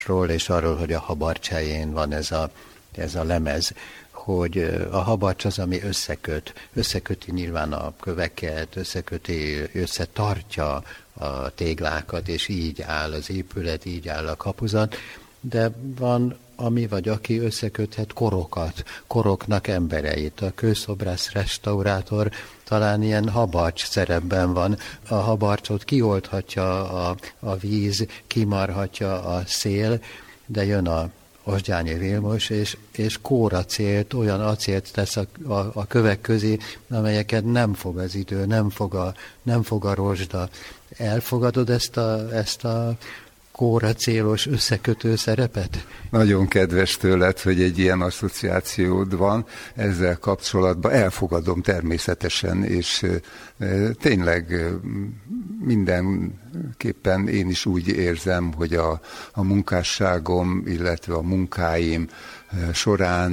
habardásról és arról, hogy a habarcs helyén van ez a lemez, hogy a habarcs az, ami összeköti nyilván a köveket, összetartja a téglákat, és így áll az épület, így áll a kapuzat, de van ami vagy aki összeköthet koroknak embereit. A kőszobrász restaurátor talán ilyen habarcs szerepben van. A habarcsot kiolthatja a víz, kimarhatja a szél, de jön a Osgyányi Vilmos, és kóracélt, olyan acélt tesz a kövek közé, amelyeket nem fog az idő, nem fog a rozsda. Elfogadod ezt a kóracélos összekötő szerepet? Nagyon kedves tőled, hogy egy ilyen asszociációd van ezzel kapcsolatban. Elfogadom természetesen, és tényleg mindenképpen én is úgy érzem, hogy a munkásságom, illetve a munkáim során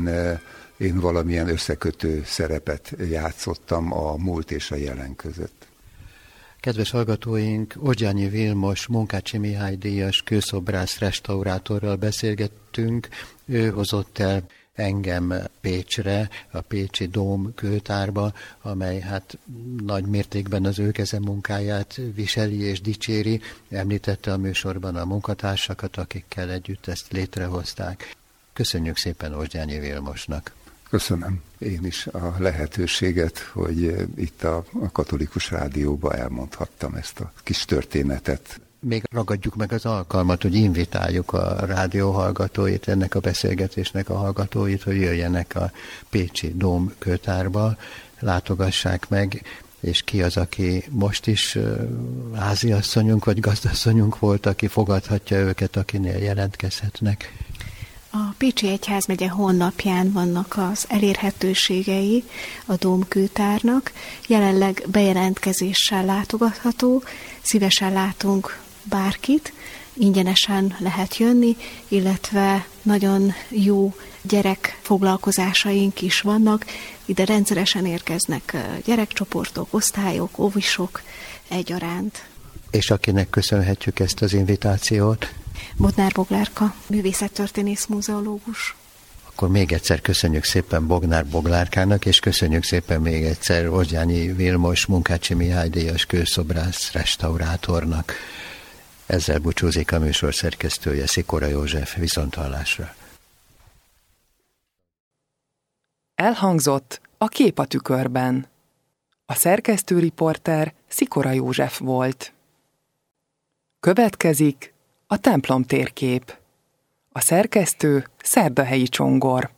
én valamilyen összekötő szerepet játszottam a múlt és a jelen között. Kedves hallgatóink, Osgyányi Vilmos Munkácsi Mihály díjas kőszobrász restaurátorral beszélgettünk. Ő hozott el engem Pécsre, a Pécsi Dóm kőtárba, amely hát nagy mértékben az ő kezemunkáját viseli és dicséri. Említette a műsorban a munkatársakat, akikkel együtt ezt létrehozták. Köszönjük szépen Osgyányi Vilmosnak. Köszönöm én is a lehetőséget, hogy itt a Katolikus Rádióban elmondhattam ezt a kis történetet. Még ragadjuk meg az alkalmat, hogy invitáljuk a rádió hallgatóit, ennek a beszélgetésnek a hallgatóit, hogy jöjjenek a Pécsi Dóm kőtárba, látogassák meg, és ki az, aki most is háziasszonyunk vagy gazdasszonyunk volt, aki fogadhatja őket, akinél jelentkezhetnek. A Pécsi Egyházmegye honlapján vannak az elérhetőségei a Dómkőtárnak. Jelenleg bejelentkezéssel látogatható, szívesen látunk bárkit, ingyenesen lehet jönni, illetve nagyon jó gyerekfoglalkozásaink is vannak. Ide rendszeresen érkeznek gyerekcsoportok, osztályok, óvisok egyaránt. És akinek köszönhetjük ezt az invitációt? Bodnár Boglárka, művészettörténész muzeológus. Akkor még egyszer köszönjük szépen Bognár Boglárkának, és köszönjük szépen még egyszer Osgyányi Vilmos Munkácsi Mihály díjas kőszobrász restaurátornak. Ezzel búcsúzik a műsor szerkesztője, Szikora József. Viszonthallásra. Elhangzott a Kép a tükörben. A szerkesztőriporter Szikora József volt. Következik a templom térkép. A szerkesztő Szerdahelyi Csongor.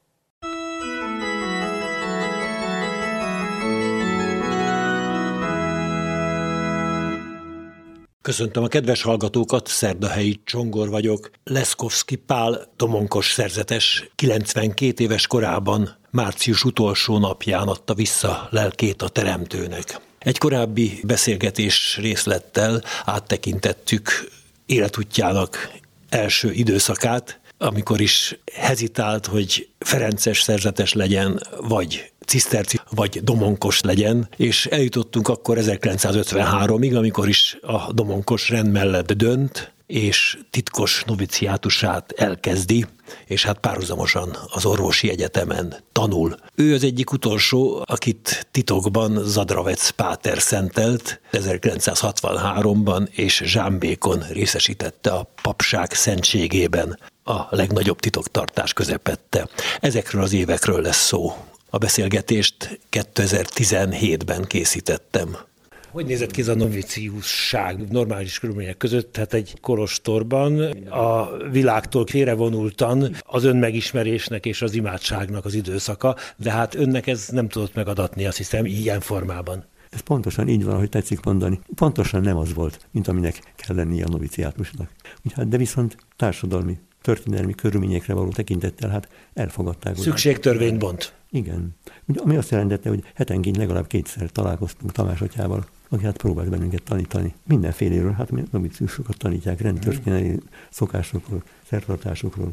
Köszöntöm a kedves hallgatókat, Szerdahelyi Csongor vagyok. Leszkovszky Pál domonkos szerzetes 92 éves korában március utolsó napján adta vissza lelkét a Teremtőnek. Egy korábbi beszélgetés részlettel áttekintettük életútjának első időszakát, amikor is hezitált, hogy ferences szerzetes legyen, vagy ciszterci, vagy domonkos legyen, és eljutottunk akkor 1953-ig, amikor is a domonkos rend mellett dönt, és titkos noviciátusát elkezdi, és hát párhuzamosan az orvosi egyetemen tanul. Ő az egyik utolsó, akit titokban Zadravec páter szentelt 1963-ban, és Zsámbékon részesítette a papság szentségében, a legnagyobb titoktartás közepette. Ezekről az évekről lesz szó. A beszélgetést 2017-ben készítettem. Hogy nézett ki ez a noviciusság normális körülmények között? Tehát egy kolostorban a világtól félrevonultan az önmegismerésnek és az imádságnak az időszaka, de hát önnek ez nem tudott megadatni, azt hiszem, ilyen formában. Ez pontosan így van, ahogy tetszik mondani. Pontosan nem az volt, mint aminek kell lennie a noviciátusnak. De viszont társadalmi, történelmi körülményekre való tekintettel hát elfogadták. Szükségtörvényt bont. Igen. Ami azt jelentette, hogy hetenként legalább 2-szer találkoztunk Tamás atyával, aki hát próbált bennünket tanítani. Mindenféléről, hát noviciusokat tanítják rendtörténelmi szokásokról, szertartásokról.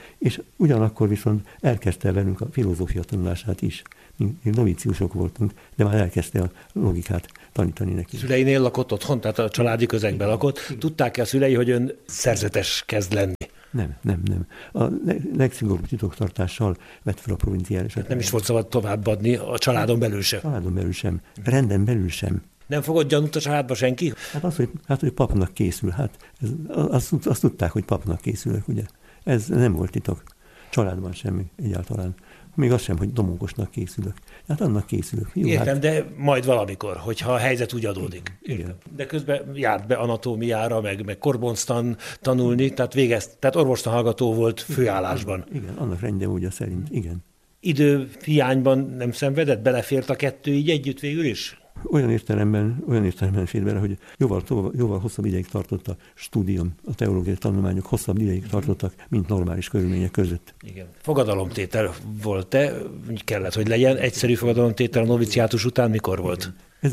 És ugyanakkor viszont elkezdte velünk a filozófia tanulását is. Mi novíciusok voltunk, de már elkezdte a logikát tanítani neki. Szüleinél lakott otthon, tehát a családi közegben lakott. Tudták-e a szülei, hogy ön szerzetes kezd lenni? Nem. A legszigorúbb titoktartással vett fel a provinciális. Nem is volt szabad továbbadni a családon belül sem. Családon belül sem, renden belül sem. Nem fogott gyanút a családba senki? Hogy papnak készül. Azt tudták, hogy papnak készülök, ugye. Ez nem volt titok. Családban semmi egyáltalán. Még az sem, hogy domonkosnak készülök. Hát annak készülök. Jó, értem, de majd valamikor, hogyha a helyzet úgy adódik. Igen. De közben járt be anatómiára, meg korbonctan tanulni, tehát orvostan hallgató volt főállásban. Igen, annak rendjemódja szerint, igen. Időhiányban nem szenvedett? Belefért a kettő így együtt végül is? Olyan értelemben fér bele, hogy jóval hosszabb ideig tartott a stúdium, a teológiai tanulmányok hosszabb ideig tartottak, mint normális körülmények között. Igen. Fogadalomtétel volt-e? Kellett, hogy legyen. Egyszerű fogadalomtétel a noviciátus után mikor volt?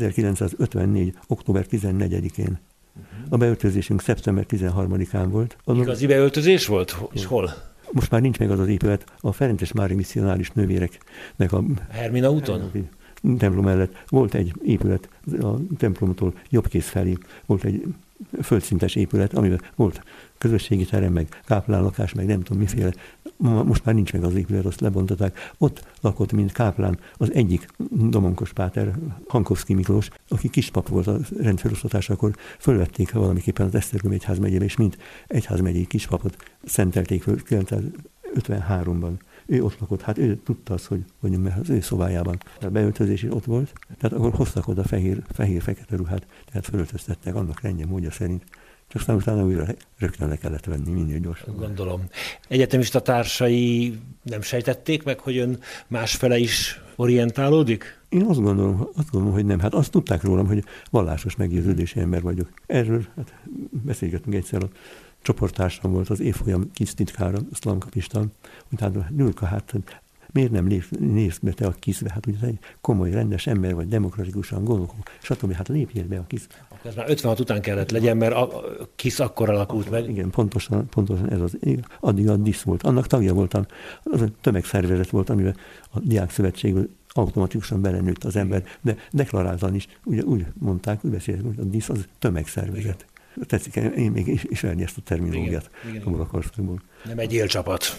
1954. október 14-én. A beöltözésünk szeptember 13-án volt. Igazi beöltözés volt? És hol? Most már nincs meg az épület. A Ferences Mári misszionáris nővéreknek a Hermina úton? Templom mellett volt egy épület, a templomtól jobbkész felé volt egy földszintes épület, amiben volt közösségi terem, meg káplánlakás, meg nem tudom miféle. Most már nincs meg az épület, azt lebontották. Ott lakott, mint káplán, az egyik domonkos páter, Hankovszky Miklós, aki kispap volt a rendfelosztatásakor, fölvették valamiképpen az Esztergom egyházmegyébe, és mint egyházmegyei kispapot szentelték föl 1953-ban. Ő ott lakott, hát ő tudta azt, hogy mert az ő szobájában. A beöltözés is ott volt, tehát akkor hoztak oda fehér-fekete ruhát, tehát fölöltöztettek annak rendje módja szerint. Csak aztán utána újra rögtön le kellett venni, minél gyorsan. Gondolom. Egyetemista társai nem sejtették meg, hogy ön másfele is orientálódik? Én azt gondolom, hogy nem. Hát azt tudták rólam, hogy vallásos meggyőződési ember vagyok. Erről beszélgettünk egyszer, a csoporttársam volt az évfolyam kis titkára, Szlamka Pista, utána Nülka, hát miért nem nézd be te a KISZ-be? Hát ugye egy komoly, rendes ember vagy, demokratikusan gondolkodó, stb. Hát lépjél be a KISZ. Akkor ez már 56 után kellett legyen, mert a KISZ akkor alakult meg. Igen, pontosan ez az. Addig a DISZ volt. Annak tagja voltam. Az a tömegszervezet volt, amiben a Diákszövetségből automatikusan belenőtt az ember, de deklaráltan is úgy mondták, úgy beszéltek, hogy a DISZ az tömegszervezet. Tetszik, én még ismerni ezt a terminológiát a Murakországból. Nem egy élcsapat,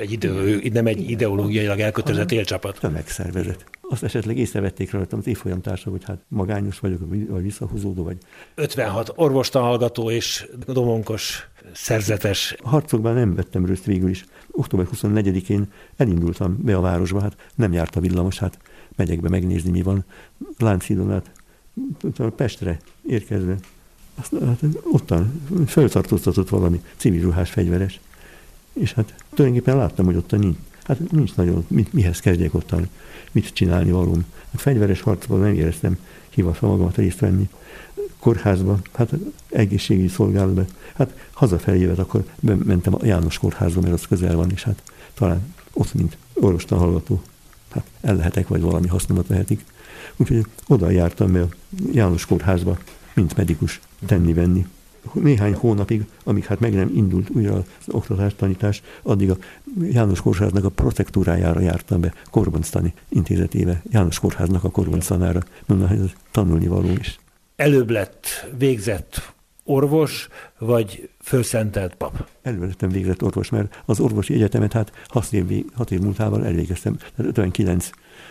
nem egy ideológiailag elkötelezett élcsapat. Tömegszervezet. Azt esetleg észrevették rajtam az évfolyam társa, hogy hát magányos vagyok, vagy visszahúzódó vagy. 56 orvostanhallgató és domonkos szerzetes. A harcokban nem vettem részt végül is. Október 24-én elindultam be a városba, hát nem járt a villamos, hát megyek be megnézni, mi van. Lánchídon át Pestre érkezve. Hát ottan feltartóztatott valami civil ruhás fegyveres, és hát tulajdonképpen láttam, hogy ottan nincs nagyon, mihez kezdjek ottan, mit csinálni valóm. Hát fegyveres harcban nem éreztem hivatva magamat részt venni. Kórházba, hát egészségügyi szolgálatba, hát hazafelé jövet, akkor mentem a János kórházba, mert az közel van, és hát talán ott, mint orvostan hallgató, hát el lehetek, vagy valami hasznomat vehetik. Úgyhogy oda jártam be a János kórházba, mint medikus tenni-venni. Néhány hónapig, amíg hát meg nem indult újra az oktatás-tanítás, addig a János Kórháznak a protektúrájára jártam be, Korbonctani intézetébe, János Kórháznak a Korbonctanára. Mondom, hogy ez tanulnivaló is. Előbb lett végzett orvos, vagy fölszentelt pap? Előbb lettem végzett orvos, mert az orvosi egyetemet hát 6 év múltával elvégeztem. 59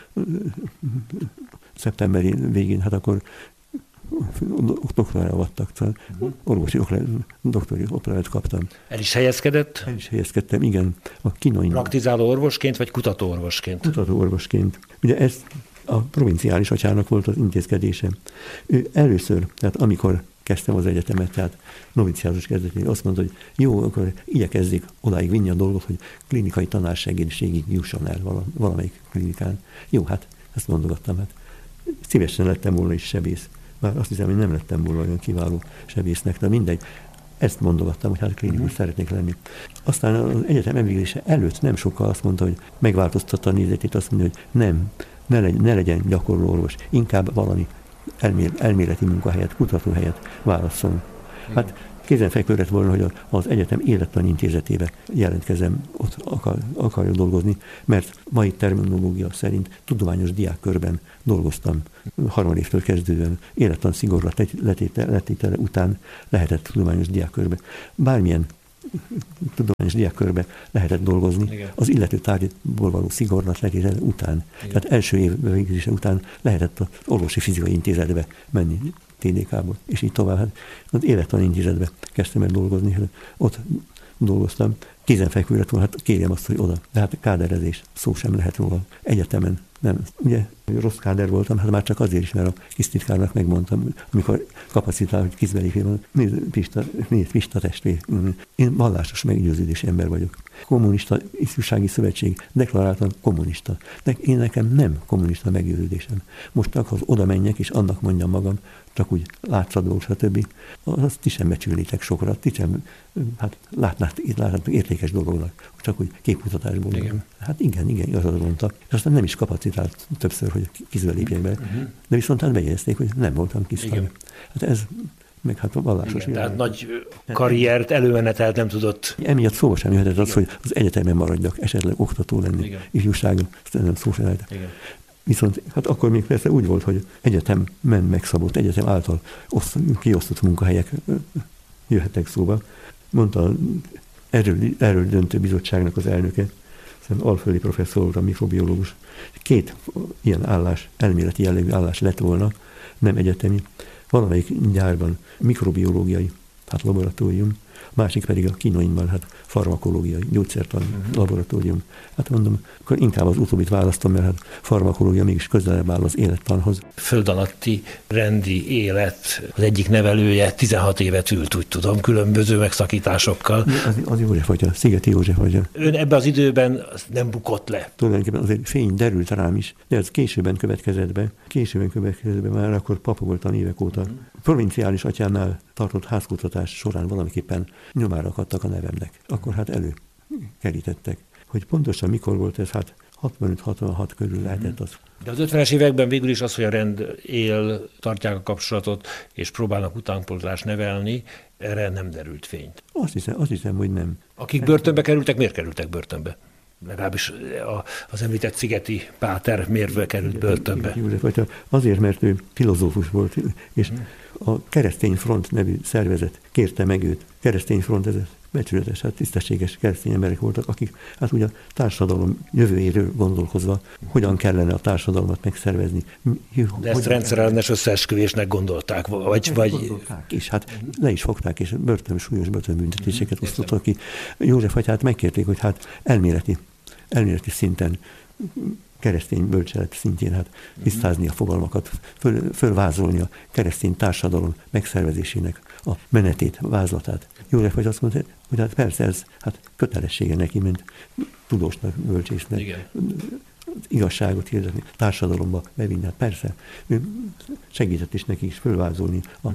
szeptemberi végén, hát akkor doktorára avattak, tehát orvosi doktori oklevelet kaptam. El is helyezkedett? El is helyezkedtem, igen. A Kinoin. Praktizáló orvosként, vagy kutató orvosként? Kutató orvosként. Ugye ez a provinciális atyának volt az intézkedése. Ő először, tehát amikor kezdtem az egyetemet, tehát noviciátus kezdetén, azt mondta, hogy jó, akkor igyekezzék odáig vinni a dolgot, hogy klinikai tanársegédségig jusson el valamelyik klinikán. Jó, hát ezt mondogattam, hát szívesen lettem volna is sebész. Már azt hiszem, hogy nem lettem volna olyan kiváló sebésznek, de mindegy. Ezt mondogattam, hogy hát klinikus szeretnék lenni. Aztán az egyetem elvégzése előtt nem sokkal azt mondta, hogy megváltoztatta a nézetét, azt mondja, hogy ne legyen gyakorló orvos, inkább valami elméleti munkahelyet, kutatóhelyet válasszon. Hát kézenfekvő lett volna, hogy az egyetem élettani intézetébe jelentkezem, ott akarjuk dolgozni, mert mai terminológia szerint tudományos diákkörben dolgoztam. Harmadévtől kezdődően élettan szigorúan letétele után lehetett tudományos diákkörbe. Bármilyen tudományos diákkörbe lehetett dolgozni, igen, az illető tárgyból való szigorúan letétele után. Igen. Tehát első év végzése után lehetett az orvosi fizikai intézetbe menni, TDK-ból, és így tovább. Hát az élettani intézetbe kezdtem el dolgozni, ott dolgoztam. Kézenfekvő lett volna, hát kérjem azt, hogy oda. De hát káderezés, szó sem lehet róla. Egyetemen nem. Ugye rossz káder voltam, hát már csak azért is, mert a kisztitkárnak megmondtam, amikor kapacitál, hogy kizbelépjében, nézd, Pista testvér. Én vallásos meggyőződési ember vagyok. Kommunista ifjúsági szövetség, deklaráltan kommunista. De én nekem nem kommunista meggyőződésem. Most csak az oda menjek, és annak mondjam magam, csak úgy látszatból, stb. Azt ti sem becsülnétek sokra, ti sem látnátok értékes dolognak, csak úgy képmutatásból. Igen. Hát igen, az mondta. És aztán nem is kapacitált többször, hogy kizbelépjek be. De viszont hát bejegyezték, hogy nem voltam kisztag. Hát ez meg hát vallásos. Igen, tehát nagy karriert, előmenetelt nem tudott. Emiatt szóba sem jöhetett az, hogy az egyetemen maradjak, esetleg oktató lenni, ifjúságon, nem szó sem lehetett. Viszont hát akkor még persze úgy volt, hogy egyetem megszabott, egyetem által kiosztott munkahelyek jöhettek szóba. Mondta erről döntő bizottságnak az elnöke, alföldi professzor volt, a mikrobiológus. 2 ilyen állás, elméleti jellegű állás lett volna, nem egyetemi. Valamelyik gyárban mikrobiológiai, hát laboratórium, másik pedig a kínóimban, hát farmakológiai, gyógyszertani laboratórium. Hát mondom, akkor inkább az utóbbit választom, mert hát farmakológia mégis közelebb áll az élettanhoz. Föld alatti rendi élet, az egyik nevelője 16 évet ült, úgy tudom, különböző megszakításokkal. Az József atya, Szigeti József atya. Ön ebben az időben nem bukott le. Tulajdonképpen azért fény derült rám is, de ez későbben következett be, már akkor papa voltam évek óta. Provinciális atyánál tartott házkutatás során valamiképpen nyomára akadtak a nevemnek. Akkor hát előkerítettek. Hogy pontosan mikor volt ez, hát 65-66 körül lehetett az. De az 50-es években végül is az, hogy a rend él, tartják a kapcsolatot, és próbálnak utánpótlást nevelni, erre nem derült fényt. Azt hiszem, hogy nem. Akik börtönbe kerültek, miért kerültek börtönbe? Legalábbis az említett Szigeti páter miért került börtönbe? Azért, mert ő filozófus volt, és a Keresztény Front nevű szervezet kérte meg őt. Keresztény Front, ez becsületes, hát tisztességes keresztény emberek voltak, akik hát ugye a társadalom jövőjéről gondolkozva, hogyan kellene a társadalmat megszervezni. De ezt rendszerellenes összeesküvésnek gondolták, vagy... Gondolták, és hát le is fogták, és súlyos börtönbüntetéseket osztottak ki. József atyát megkérték, hogy hát elméleti szinten, keresztény bölcselet szintjén hát tisztázni a fogalmakat, fölvázolni a keresztény társadalom megszervezésének a menetét, vázlatát. József vagy azt mondta, hogy hát persze ez hát kötelessége neki, mint tudósnak, bölcsésznek. Igen. Igazságot hirdetni, társadalomba bevinni. Hát persze, ő segített is neki is fölvázolni a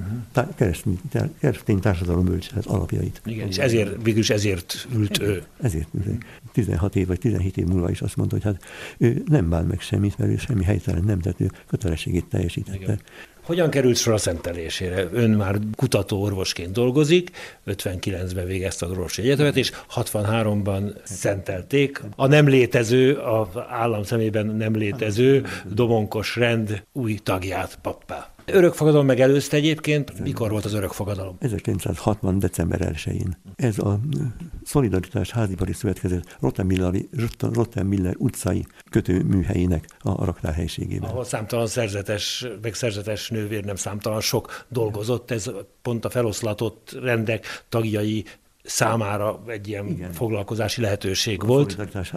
keresztény társadalom bölcselet alapjait. Igen, és ezért ült ő. Ezért ült. 16 év vagy 17 év múlva is azt mondta, hogy hát ő nem bán meg semmit, mert ő semmi helytelen nem tett, ő kötelességét teljesítette. Igen. Hogyan került sor a szentelésére? Ön már kutató orvosként dolgozik, 59-ben végezte az orvosi egyetemet, és 63-ban szentelték a nem létező, az állam szemében nem létező Domonkos rend új tagját pappá. Örökfogadalom megelőzte egyébként. Mikor volt az örökfogadalom? 1960. december 1-én. Ez a Szolidaritás Házipari Szövetkezet Rottenmiller utcai kötőműhelyének a raktárhelyiségében. Ahol számtalan szerzetes nővér, nem számtalan sok dolgozott, ez pont a feloszlatott rendek tagjai számára egy ilyen foglalkozási lehetőség volt.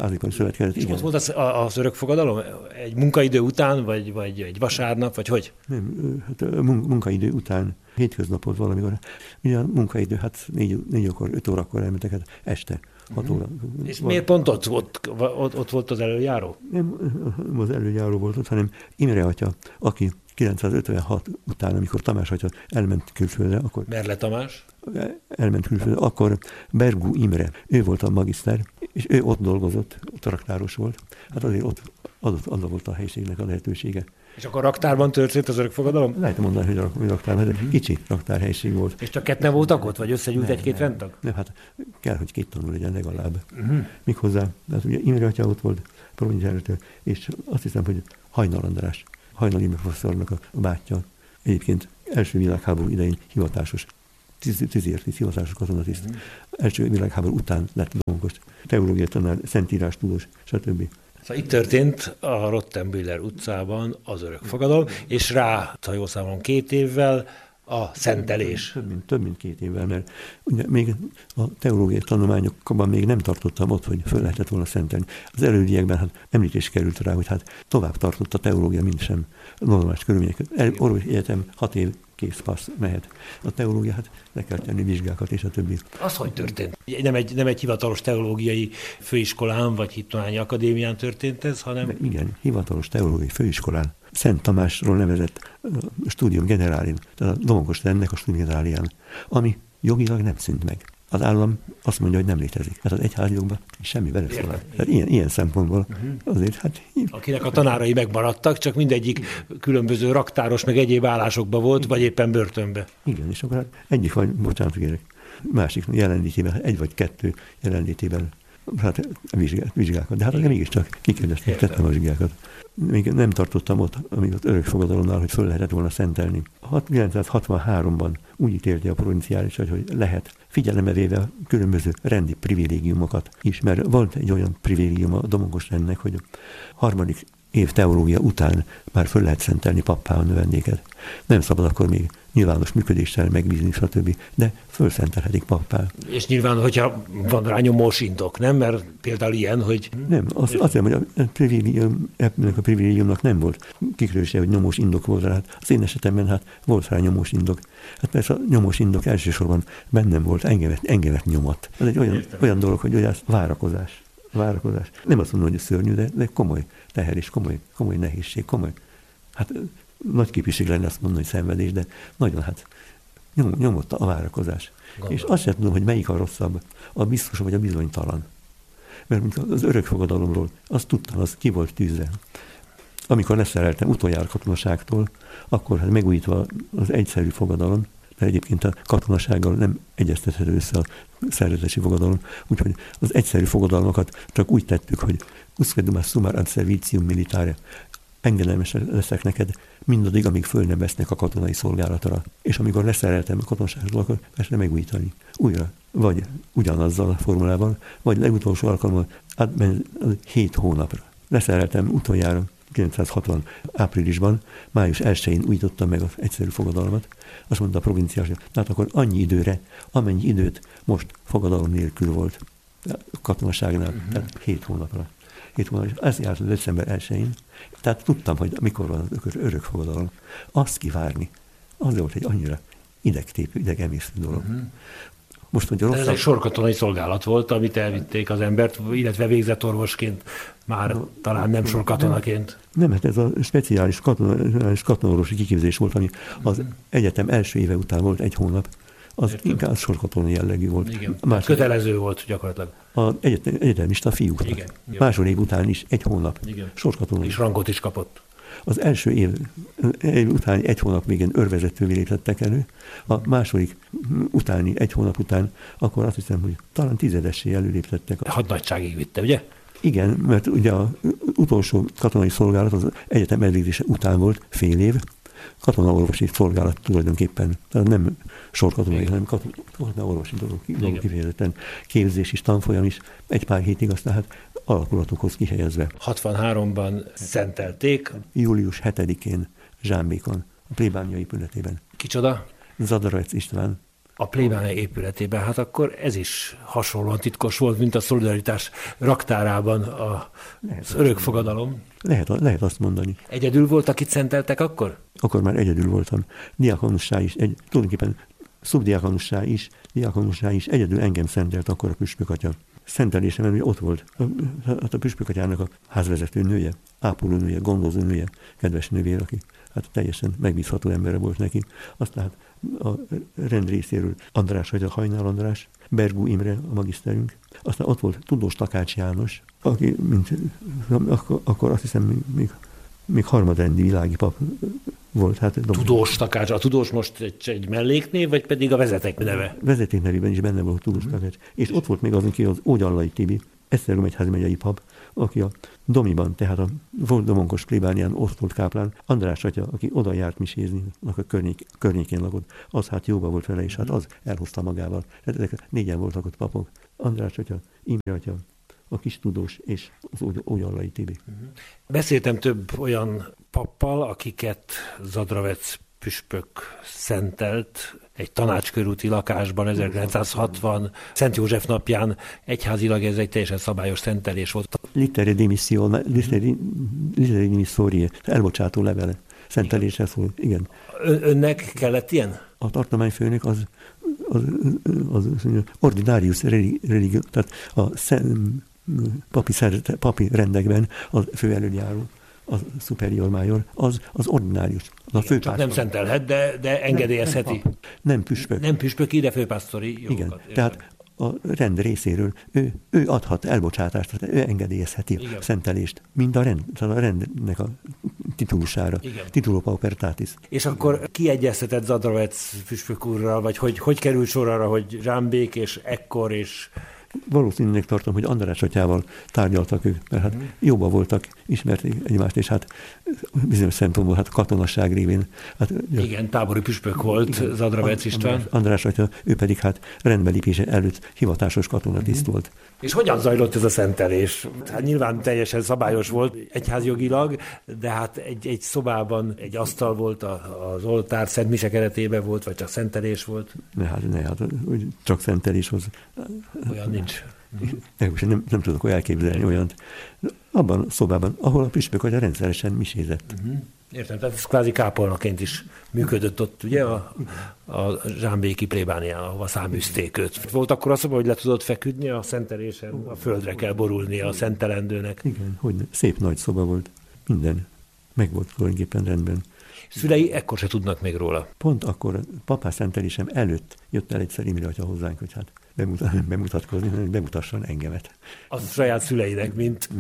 És most volt az örökfogadalom? Egy munkaidő után, vagy egy vasárnap, vagy hogy? Nem, hát munkaidő után, hétköznapot valamikor. Ugye a munkaidő, hát 5 órakor elmentek, hát este. 6 óra. És miért pont ott volt az előjáró? Nem az előjáró volt ott, hanem Imre atya, aki 956 után, amikor Tamás atya elment külföldre, akkor... Merle Tamás? Elment külföldre, akkor Bergú Imre, ő volt a magiszter, és ő ott dolgozott, ott raktáros volt. Hát azért ott adva volt a helyiségnek a lehetősége. És akkor raktárban történt az örökfogadalom? Lehet mondani, hogy raktárban, ez egy kicsi raktárhelység volt. És csak ketten voltak ott, vagy összegyűlt egy-két rendtag? Nem, hát kell, hogy 2 tanul legyen legalább. Méghozzá, hát ugye Imre atya ott volt, provinciális, és azt hiszem, hogy Hajnal András, Hajnal Imre professzornak a bátyja. Egyébként első világháború idején hivatásos, hivatásos katonatiszt. Első világháború után lett domonkos. Teológiai tanár, szentírás tudós, stb. Szóval itt történt a Rottenbühler utcában az örökfogadalom, és rá, ha jól számolom, 2 évvel a szentelés. Több mint 2 évvel, mert ugye még a teológiai tanulmányokban még nem tartottam ott, hogy föl lehetett volna szentelni. Az elődiekben hát említés került rá, hogy hát tovább tartott a teológia, mint sem normális körülmények. Orvosi egyetem 6 év kész passz mehet. A teológia, hát le kell tenni vizsgákat és a többi. Az hogy történt? Nem egy hivatalos teológiai főiskolán vagy hittudományi akadémián történt ez, hanem... De igen, hivatalos teológiai főiskolán. Szent Tamásról nevezett Studium Generalium, tehát a Domonkos Rendnek a Studium Generalián, ami jogilag nem szűnt meg. Az állam azt mondja, hogy nem létezik. Tehát az egyházjogban semmi beleszólás. Tehát ilyen szempontból azért, hát... Akinek a tanárai megmaradtak, csak mindegyik különböző raktáros, meg egyéb állásokban volt, vagy éppen börtönbe. Igen, és akkor hát egyik vagy, bocsánat, kérek, másik jelenlétében, 1 vagy 2 jelenlétében, hát vizsgákat. De hát mégiscsak kikezdeztem, tettem a vizsgákat. Még nem tartottam ott, amíg az örökfogadalomnál, hogy föl lehetett volna szentelni. 1963-ban úgy ítélte a provinciális, hogy lehet, figyelembe véve különböző rendi privilégiumokat is, mert volt egy olyan privilégium a Domonkos rendnek, hogy a 3. év teológia után már föl lehet szentelni pappá a növendéket. Nem szabad akkor még nyilvános működéssel megbízni, stb. De fölszentelhetik pappá. És nyilván, hogyha van rá nyomós indok, nem? Mert például ilyen, hogy... Nem, azt hiszem, hogy a privilégiumnak nem volt kikrőse, hogy nyomós indok volt rá. Hát az én esetemben hát volt rá nyomós indok. Hát persze a nyomós indok elsősorban bennem volt, engemet nyomat. Ez egy olyan dolog, hogy ez várakozás. Nem azt mondom, hogy szörnyű, de komoly teher és komoly nehézség, hát nagy képviség lenne azt mondani, hogy szenvedés, de nagyon hát nyomott a várakozás. Gondolom. És azt sem tudom, hogy melyik a rosszabb, a biztos vagy a bizonytalan. Mert az örökfogadalomról, azt tudtam, az ki volt tűzve. Amikor leszereltem utoljára katonaságtól, akkor hát megújítva az egyszerű fogadalom, mert egyébként a katonasággal nem egyeztethető össze a szerzetesi fogadalom, úgyhogy az egyszerű fogadalmakat csak úgy tettük, hogy usque sumar ad servitium militare, engedelmes leszek neked mindaddig, amíg föl nem vesznek a katonai szolgálatra. És amikor leszereltem a katonaságról, akkor persze megújítani. Újra, vagy ugyanazzal a formulával, vagy legutolsó alkalommal 7 hónapra. Leszereltem utoljára 1960 áprilisban, május 1-én újítottam meg az egyszerű fogadalmat. Azt mondta a provinciás, hát akkor annyi időre, amennyi időt most fogadalom nélkül volt a katonaságnál, tehát 7 hónapra. 7 hónapra, ez járt december 1-én. Tehát tudtam, hogy mikor van az örökfogadalom. Azt kivárni, az volt egy annyira idegtépő, idegemésztő dolog. Most, hogy ez egy sorkatonai szolgálat volt, amit elvitték az embert, illetve végzett orvosként, már talán nem sorkatonaként. Nem, hát ez a speciális katonaorvosi kiképzés volt, ami az egyetem első éve után volt 1 hónap. Az inkább sorkatonai jellegű volt. Igen, kötelező volt gyakorlatilag. Az egyetemista fiúknak. Igen. Második év után is 1 hónap. Igen. Sorkatonai. És rangot is kapott. Az első év utáni 1 hónap végén őrvezetővé léptettek elő, a második utáni 1 hónap után, akkor azt hiszem, hogy talán 10-essé előléptettek. Hadnagyságig vitte, ugye? Igen, mert ugye az utolsó katonai szolgálat az egyetem elvégzése után volt fél év, katonaorvosi szolgálat tulajdonképpen, tehát nem sorkatonai, hanem katonaorvosi dolog kifejezetten, képzés is, tanfolyam is, 1 pár hétig aztán hát alakulatokhoz kihelyezve. 63-ban szentelték. Július 7-én Zsámbékon, a plébánia épületében. Kicsoda? Zadarajc István. A plébánia épületében, hát akkor ez is hasonlóan titkos volt, mint a Szolidaritás raktárában az örökfogadalom. Lehet azt mondani. Egyedül volt, akit szenteltek akkor? Akkor már egyedül voltam. Diakonussá is, tulajdonképpen szubdiakonussá is, egyedül engem szentelt akkor a püspökatya. Szentelésemen ugye ott volt a püspökatyának a házvezető nője, ápolónője, gondozó nője, kedves nővér, aki hát teljesen megbízható embere volt neki. Aztán hát a rend részéről András, vagy a Hajnal András, Bergú Imre, a magiszterünk. Aztán ott volt Tudós Takács János, aki akkor azt hiszem még még harmadrendi világi pap volt. Hát, Tudós Takács. A tudós most egy melléknév, vagy pedig a vezeték neve? Vezeték nevében is benne volt Tudós Takács. És ott volt még az, aki az Ógyallai Tibi, Esztergom egyházmegyei pap, aki a Domiban, tehát a volt domonkos plébánián ott volt káplán. András atya, aki oda járt misézni, a környékén lakott, az hát jóba volt vele, és hát az elhozta magával. Hát ezek négyen voltak ott papok. András atya, Imre atya, a kis tudós és az Ógyallai Tibi. Beszéltem több olyan pappal, akiket Zadravec püspök szentelt egy tanácskörúti lakásban 1960 Szent József napján. Egyházilag ez egy teljesen szabályos szentelés volt. Littere dimissorie, elbocsátó levele. Szentelésre szól, igen. Önnek kellett ilyen? A tartományfőnök az ordinarius religio, tehát a papi rendekben a főelődjáró, a superior major, az ordinárius, az a főpásztor. Nem szentelhet, de engedélyezheti. Nem püspök. Nem püspök, ide főpásztori jogokat. Igen, tehát a rend részéről ő adhat elbocsátást, ő engedélyezheti a szentelést, mind a rendnek a titulusára. Titulo paupertatis. És akkor kiegyeztetett Zadravec püspök úrral, vagy hogy került sor arra, hogy Zsámbék és ekkor és... Valószínűleg tartom, hogy András atyával tárgyaltak ők, mert hát jóban voltak, ismerték egymást, és hát bizonyos szempontból hát katonasság révén. Hát, igen, tábori püspök volt Zadravec István. András atya, ő pedig hát rendbelépése előtt hivatásos katonatiszt volt. És hogyan zajlott ez a szentelés? Hát nyilván teljesen szabályos volt egyházjogilag, de hát egy szobában egy asztal volt, az oltár Szent Mise keretében volt, vagy csak szentelés volt? Hát csak szentelés hoz. Olyan nincs. Nem tudok elképzelni olyant. Abban a szobában, ahol a püspök atya rendszeresen misézett. Értem, tehát ez kvázi kápolnaként is működött ott, ugye, a zsámbéki plébánián, ahova száműzték őt. Volt akkor az, hogy le tudott feküdni a szentelésen, a földre kell borulni a szentelendőnek. Igen, hogy szép nagy szoba volt, minden meg volt tulajdonképpen rendben. Szülei ekkor se tudnak még róla. Pont akkor papás szentelésem előtt jött el egyszer Imre atya hozzánk, hogy hát bemutatkozni, bemutasson engemet. A saját szüleinek,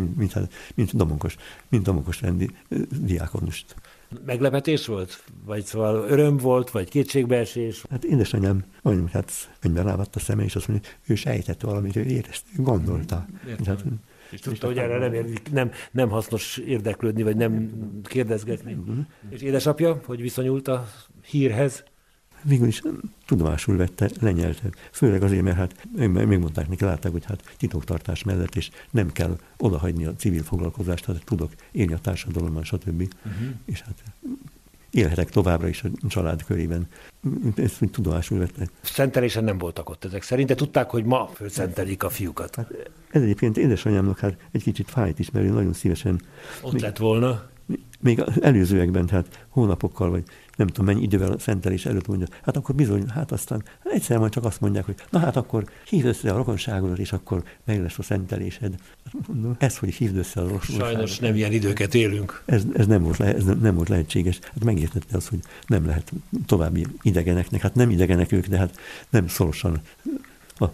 mint domonkos rendi diákonust. Meglepetés volt? Vagy szóval öröm volt, vagy kétségbeesés? Hát édesanyám majdnem hát könyvben rávadt a szeme, és azt mondja, ő sejtette valamit, ő érezte, ő gondolta. Hát, és tudta, hogy erre nem hasznos érdeklődni, vagy nem kérdezgetni. És édesapja, hogy viszonyult a hírhez? Végül is tudomásul vette, lenyelte. Főleg azért, mert hát megmondták neki, látták, hogy hát titoktartás mellett, és nem kell odahagyni a civil foglalkozást, hát tudok élni a társadalomban, stb. És hát élhetek továbbra is a család körében. Ezt úgy tudomásul vette. Szentelésen nem voltak ott ezek szerint, de tudták, hogy ma fölszentelik a fiúkat. Hát ez egyébként édesanyámnak hát egy kicsit fájt is, mert ő nagyon szívesen... Ott lett volna. Még az előzőekben, tehát hónapokkal, vagy nem tudom mennyi idővel a szentelés előtt mondja, hát akkor bizony, hát aztán egyszer majd csak azt mondják, hogy na hát akkor hívd össze a rokonságodat, és akkor meg lesz a szentelésed. Ez, hogy hívd össze a rokonságodat. Sajnos nem ilyen időket élünk. Ez nem volt lehetséges. Hát megértette azt, hogy nem lehet további idegeneknek, hát nem idegenek ők, de hát nem szorosan az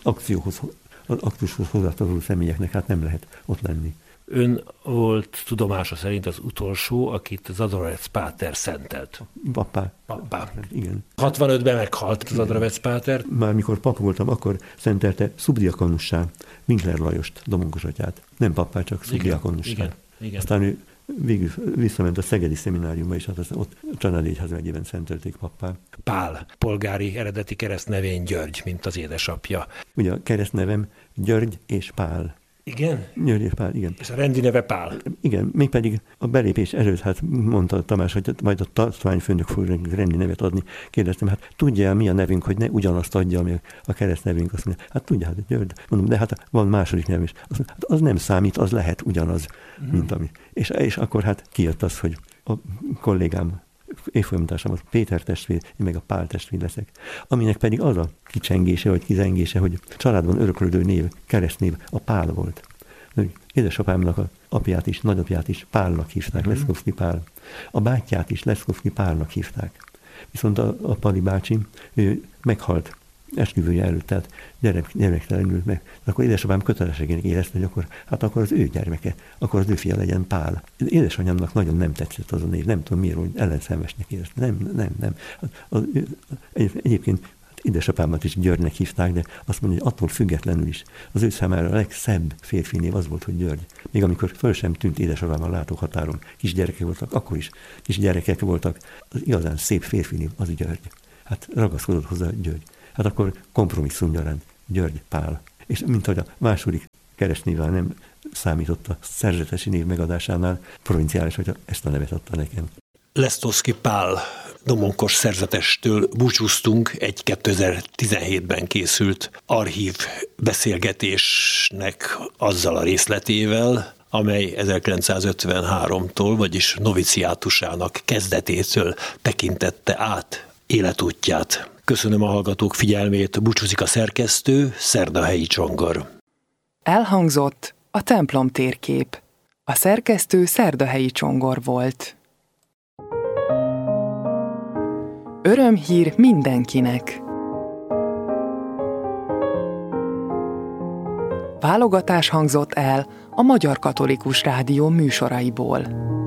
aktushoz hozzátartozó személyeknek, hát nem lehet ott lenni. Ön volt tudomása szerint az utolsó, akit Zadravec páter szentelt. Pappá. Igen. 65-ben meghalt Zadravec páter. Már mikor pap voltam, akkor szentelte szubdiakonussá Winkler Lajost, domonkos atyát. Nem pappá, csak szubdiakonussá. Igen. Aztán ő végül visszament a szegedi szemináriumba, és hát ott a családi egyházmegyében szentelték pappá. Pál, polgári eredeti keresztnevén György, mint az édesapja. Ugye a keresztnevem György és Pál. Igen? György és Pál, igen. És a rendi neve Pál. Igen, mégpedig a belépés előtt, hát mondta Tamás, hogy majd a tartományfőnök fog rendi nevet adni. Kérdeztem, hát tudja mi a nevünk, hogy ne ugyanazt adja, ami a keresztnevünk. Azt mondja, hát tudja, hát György. Mondom, de hát van második nev is. Azt mondja, hát az nem számít, az lehet ugyanaz, mint ami. És akkor hát kijött az, hogy a kollégám, évfolyamtársam, az Péter testvér, én meg a Pál testvér leszek. Aminek pedig az a kicsengése, vagy kizengése, hogy családban öröklődő név, keresztnév a Pál volt. Édesapámnak a apját is, nagyapját is Pálnak hívták, Leszkovszky Pál. A bátyját is Leszkovszky Pálnak hívták. Viszont a Pali bácsi, ő meghalt esküvője előtt, tehát gyermektelenült meg. Akkor édesapám kötelességének érezte, hogy akkor az ő gyermeke, akkor az ő fia legyen Pál. Édesanyámnak nagyon nem tetszett az a név, nem tudom miért, hogy ellenszenvesnek érezte. Nem. Egyébként édesapámat is Györgynek hívták, de azt mondja, hogy attól függetlenül is az ő számára a legszebb férfi név az volt, hogy György. Még amikor föl sem tűnt édesapám a látóhatáron, kisgyerekek voltak, akkor is kisgyerekek voltak, az igazán szép férfi név az György. Hát ragaszkodott hozzá György. Hát akkor kompromisszum gyaránt György Pál. És mint hogy a második keresztnévvel nem számított a szerzetesi név megadásánál, provinciális, hogy ezt a nevet adta nekem. Leszkowski Pál domonkos szerzetestől búcsúztunk egy 2017-ben készült archív beszélgetésnek azzal a részletével, amely 1953-tól, vagyis noviciátusának kezdetétől tekintette át életútját. Köszönöm a hallgatók figyelmét, búcsúzik a szerkesztő, Szerdahelyi Csongor. Elhangzott a templom térkép. A szerkesztő Szerdahelyi Csongor volt. Örömhír mindenkinek! Válogatás hangzott el a Magyar Katolikus Rádió műsoraiból.